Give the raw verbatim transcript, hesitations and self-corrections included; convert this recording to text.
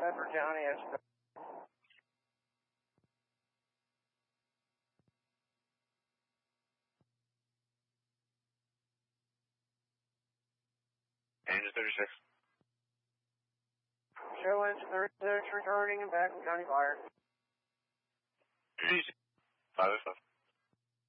Bedford County. It's Angel thirty-six. Show engine thirty-six returning and back from County Fire. Easy. five oh five.